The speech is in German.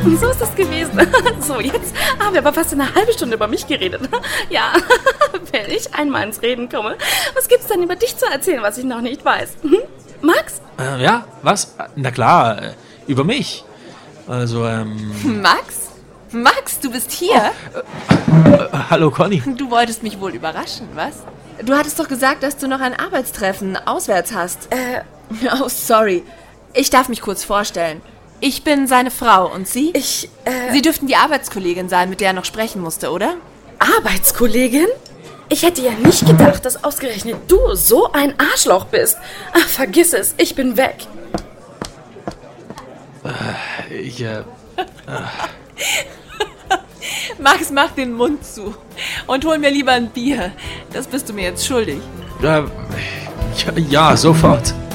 So ist das gewesen. So, jetzt haben wir aber fast eine halbe Stunde über mich geredet. Ja, wenn ich einmal ins Reden komme, was gibt's denn über dich zu erzählen, was ich noch nicht weiß? Max? Ja, was? Na klar, über mich. Also, Max? Max, du bist hier? Hallo Conny. Du wolltest mich wohl überraschen, was? Du hattest doch gesagt, dass du noch ein Arbeitstreffen auswärts hast. Oh, sorry. Ich darf mich kurz vorstellen. Ich bin seine Frau und Sie? Sie dürften die Arbeitskollegin sein, mit der er noch sprechen musste, oder? Arbeitskollegin? Ich hätte ja nicht gedacht, dass ausgerechnet du so ein Arschloch bist. Ach, vergiss es, ich bin weg. Max, mach den Mund zu und hol mir lieber ein Bier. Das bist du mir jetzt schuldig. Ja, sofort.